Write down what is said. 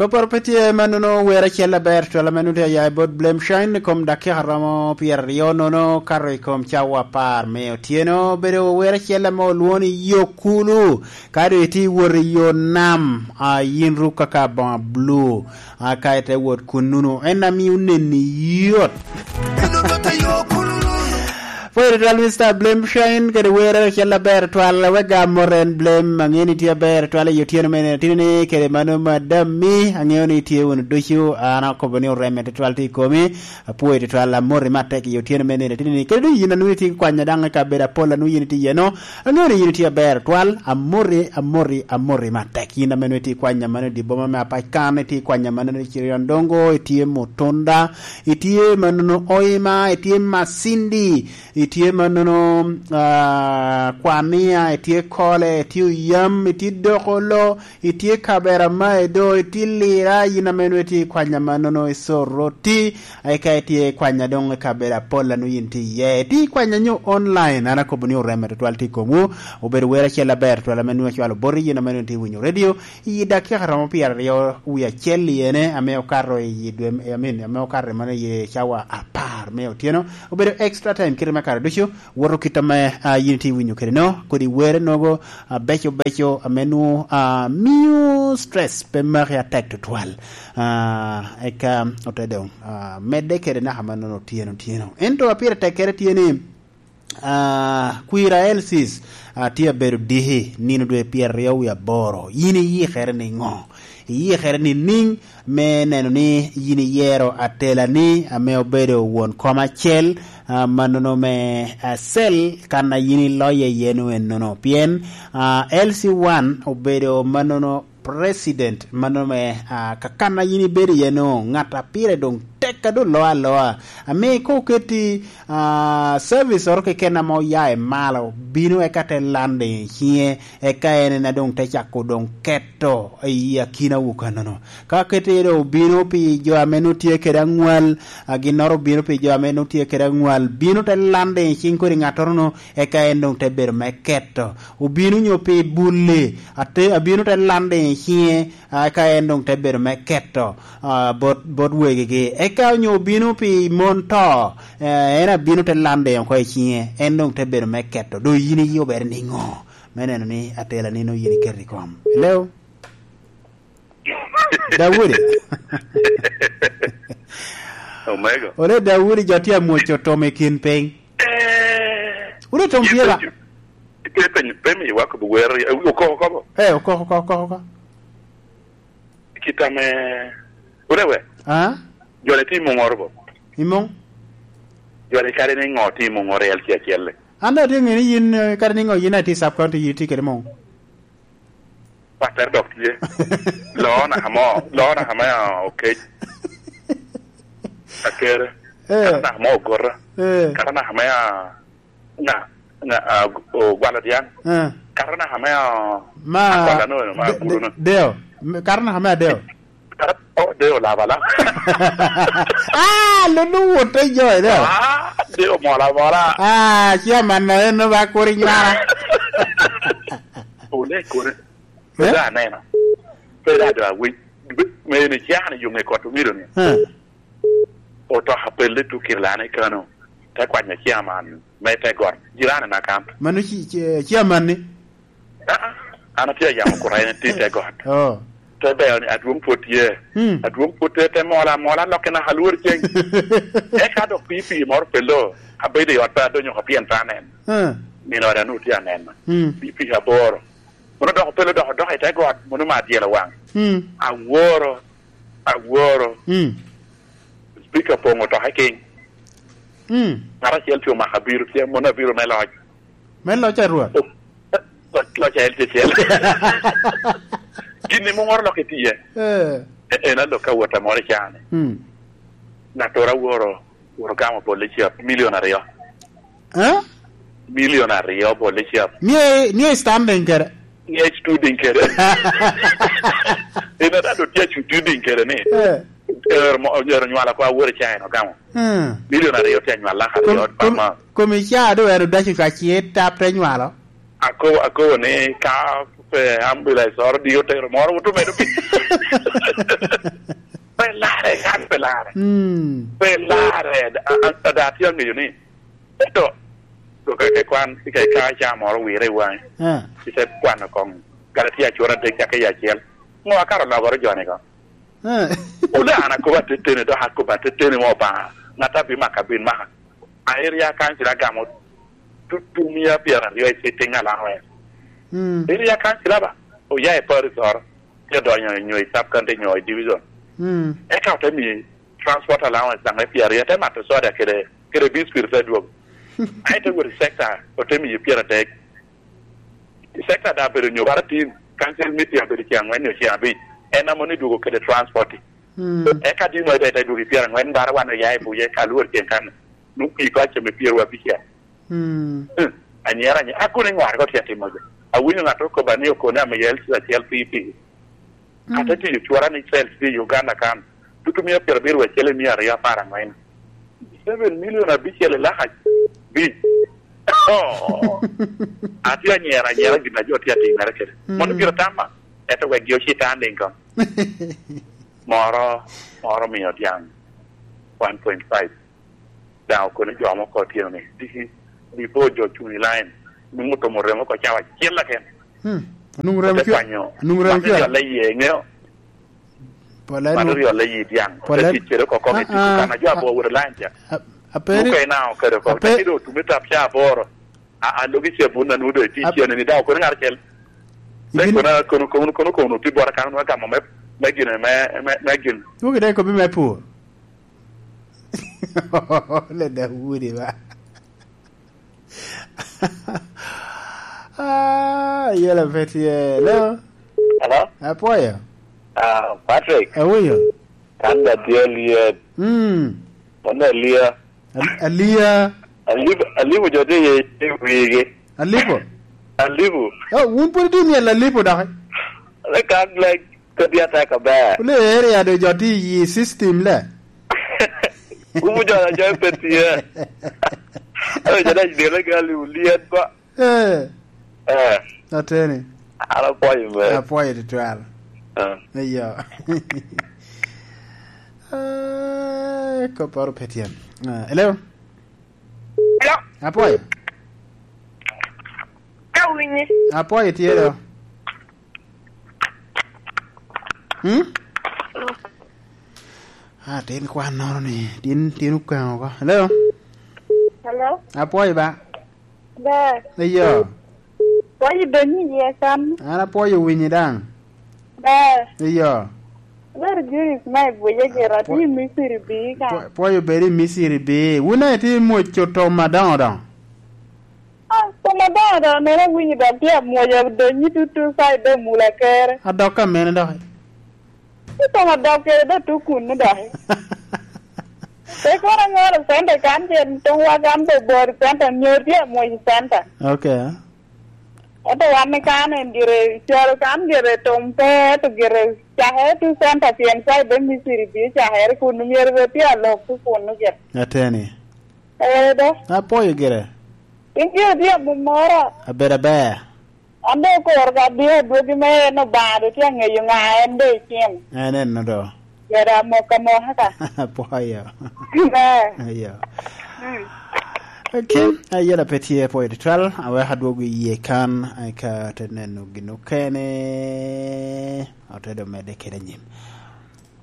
Koporpeti manuno wera chella berto la manute ya bod blame shine kom dakiramo pier yono carre kom chawa par me otieno bero wera chella mo luoni yokulu kare ti wor yonam a yinru kaka ban blue a kaite wot kununu enami uneni yot Fue real Mr. Blame Shine que wera chella berto la wega moren blame angeni tia berto la yotieno men tini que manu madami angeni tia un doshu ana ko boni reme twalti komi apuwe twala morre matte que yotieno men tini que yina nuiti kwanya danga ka bera pola nu yini yeno angeni yini tia berto amore matte yina menuiti kwanya manu di boma ma pa kane ti kwanya manu chiriondongo tie motonda itie manu oima itie masindi itie manono kwamia itie kole itie yam itie dokolo itie kabera maedo itie lira yina menueti kwanya manono isoroti aika itie kwanya donge kabera pola nu yinti ye ti kwanya nyo online ana ko boni remeto twalti komu ober wera chela ber twala menu chwalo bori yina menueti winyo radio yida kharamo pier yo uya cheli yene ameo karo yidwe ameo kare mane ye chawa apar meo tieno ober extra time kirema kare dusho woro kitama yinti winyo kereno kodi were nogo becho amenu miu stress pe mari attack to twal eka otedon medde kerena hamano tieno ento apira tekere tieni kuira elsis tia beru dihi nino dwe pierre ya boro yini yi kherni ngo yi kherni ning me neno ni yini yero atela ni ame obedo won koma chel manono me sel kana yini loye yenu enono pien LC1 obedo manono president manome kakana yini beri yeno ngata pire dong teka do loa ame ko keti service orke kena mo yae malo binu e kate lande hie e kaene na dong techa ko dong keto ya kina wukanono ka kete do binu pi jo amenu tie kerangwal ginoro binu pi jo amenu tie kerangwal binu te lande hinko ri ngatorno e kaene dong te ber me keto u binu nyopi bulle ate binu te lande hie ka endong te ber me keto bot wegege e ka nyo binu pi monto era binu te lande ko hie endong te ber me keto do yini yo ber ni ngo meneno ni atela ni no yini kerri kom leo Dawudi Omega ole Dawudi jotia mocho tome kin peng ure tompiela pemi wako buweri uko uko kita me urewe jole ti mongorbo imong jole kare ni ngoti mongore el kiakelle anda de ngini yin kare ni ngo yin ati sub county yiti kere mong pater doktie lona hama ya okay akere na mo gorra karena hama ya na gwaladian karena hama ya deo karena hama ya deo deo lavala lulu wote joy deo deo mola chia mana no va kurinyara ole kore da nena pera da we me ni chiana yu me koto miro ni o to hapelle tu kirlane kano ta kwanya chiaman me te gor jirana na kamp manu chiaman ni ana tia yam ko rayne ti te gor to be ni adum potie adum potie te mola lokena halur cheng e ka do pipi mor pelo abede yota do nyo kapien tanen ni no da nu tia nen pipi haboro mono do pelo do te gor mono ma diela wang aworo speaker pongo to hiking ara ciel tu ma habiru ci mo na biru melo ca ruwa lo ca el ciel gini mo ngor lo ke tiye na lo ka wota mo re chane na tora woro gamo policia milionario milionario policia ni standing kere ni student kere ina da do tia student kere ne mo nyala kwa wore china gamo milionario te nyala ha pama come cha do ero da cha chieta pre nyalo ako ne ka pe ambulance or dio te mo to me do pelare da tiang ni ni to ke kwan ke ka cha mo wi re wa si se kwan ko garatia chora de ka ya chel mo akara la goro jone ko ula ana ko batte tene do hakko batte tene mo ba ngata bi makabin ma area kan sira gamo tutu mia piara yo e tenga la we area kan sira ba o ya e por sor ke do nyo e tap kan de nyo division e ka te mi transport allowance na piara ya te ma to so da kere bis spiritual do ai te wor sector o te mi piara de sector da be nyo baratin kan sel mi piara be kian wen yo ci abi e na mo ni dugo kere transport e ka di mo de du piara wen bara wan ya e bu ye ka luor ken kan nu ki ka che me piara wa bikia anyera ni akune ngwar ko tiati mo a wini ngato ko bani ko na me yel sa TLPP ata ti chuara ni sel fi Uganda kan tutumia piara bir wa chele mi ara ya para ngain 7 million abikele la ha bi ati anyera gina jo tiati mereke mo ni piara tama eto we gyo shi tanding ko moro mi otiang 1.5 dao ko ni jo mo ko tieno ni di bojo chuni line nungu to moremo ko chawa chela ken nungu rem kyo la ye ngeo pola no yo la yi diang ko ti chere ko ko ti kana jo abo wor lanja apere ko na ko ko ti do tu meta pya bor a logi se bunna nu do ti chene ni dao ko ngar chel le ko no ti bor kan no ka mo me gin tu ke ko bi me pu le da wuri ba yela fetie leo apoya Patrick awoyo kanda dielie ona lia alibu jode ye wige alibu un por di mi alibu da le kan like ko dia ta ka ba le area de jodi yi system le umu jara jo petie jada jide gali uliet ba atene ala poye me apoye de twal yo ko paro petien hello apoye kawini apoye tielo tin qua nó này tin qua có hello apoy ba bây giờ poy bên gì san apoy wini dang bây giờ mai boye gera ti misiri bi ka poy beri misiri bi wuna ti mo choto madang dang to madang ne na wini da ti mo ya do ni tu sai de mula kere adoka men da to madang kere da tu kun da ko na ngora senta kan den to wa kan de bor senta nyor dia mo senta okay ata wa me kan dire charo kan dire tompe to dire chahe tu senta pien sai de misiri bi chahe ko nu mer be pia lo ku ko nu get atene do apoy gere ingi dia mumora abera ba ande ko orga dia do di me no ba do ti nge yu nga ende chim enen no do era mo ka mo hata apoy ayo okay ayela petie poy de tral awe hadwogu ye kan ay ka tenenu ginu kene atedo mede kede nyim